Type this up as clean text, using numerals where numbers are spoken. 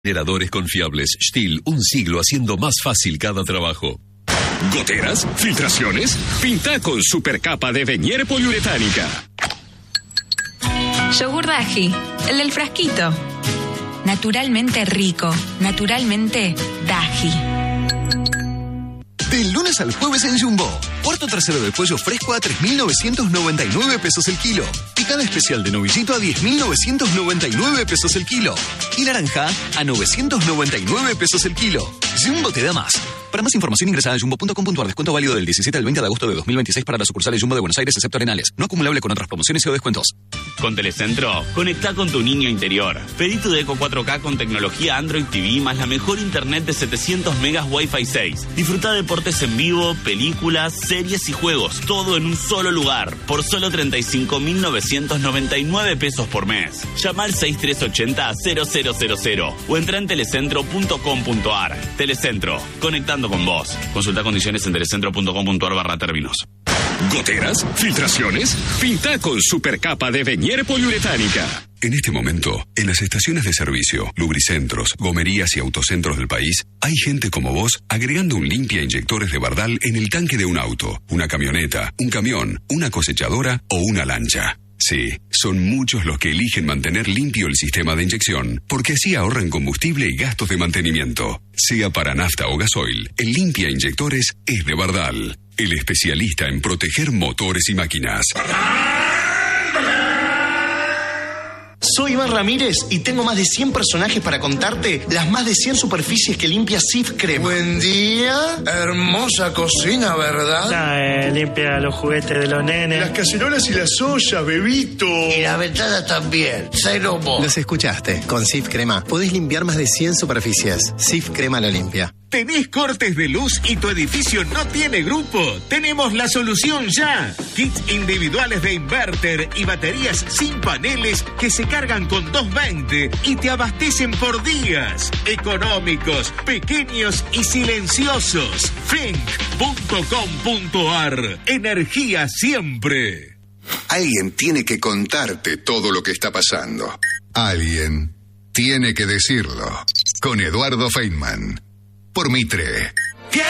Generadores confiables. Stihl, un siglo haciendo más fácil cada trabajo. ¿Goteras? ¿Filtraciones? Pinta con supercapa de Venier poliuretánica. Yogur Daji, el del frasquito. Naturalmente rico, naturalmente Daji. Del lunes al jueves en Jumbo. Cuarto trasero de pollo fresco a 3.999 pesos el kilo. Picada especial de novillito a 10.999 pesos el kilo. Y naranja a 999 pesos el kilo. Jumbo te da más. Para más información ingresa a jumbo.com.ar. Descuento válido del 17 al 20 de agosto de 2026 para las sucursales Jumbo de Buenos Aires, excepto Arenales. No acumulable con otras promociones o descuentos. Con Telecentro, conectá con tu niño interior. Pedí tu Deco 4K con tecnología Android TV más la mejor internet de 700 megas Wi-Fi 6. Disfruta deportes en vivo, películas, series y juegos. Todo en un solo lugar. Por solo 35.999 pesos por mes. Llama al 6380-0000 o entra en telecentro.com.ar. Telecentro, conectando con vos. Consulta condiciones en telecentro.com.ar/términos. ¿Goteras? ¿Filtraciones? Pinta con supercapa de Venier poliuretánica. En este momento, en las estaciones de servicio, lubricentros, gomerías y autocentros del país, hay gente como vos agregando un limpia inyectores de Bardal en el tanque de un auto, una camioneta, un camión, una cosechadora o una lancha. Sí, son muchos los que eligen mantener limpio el sistema de inyección, porque así ahorran combustible y gastos de mantenimiento. Sea para nafta o gasoil, el limpia inyectores es de Bardal, el especialista en proteger motores y máquinas. Soy Iván Ramírez y tengo más de 100 personajes para contarte las más de 100 superficies que limpia Cif Crema. Buen día, hermosa cocina, ¿verdad? Limpia los juguetes de los nenes. Las cacerolas y las ollas, bebito. Y la ventana también, cero mo. Los escuchaste, con Cif Crema podés limpiar más de 100 superficies. Cif Crema la limpia. ¿Tenés cortes de luz y tu edificio no tiene grupo? Tenemos la solución ya. Kits individuales de inverter y baterías sin paneles que se cargan con 220 y te abastecen por días. Económicos, pequeños y silenciosos. Fink.com.ar. Energía siempre. Alguien tiene que contarte todo lo que está pasando. Alguien tiene que decirlo. Con Eduardo Feynman. Por Mitre.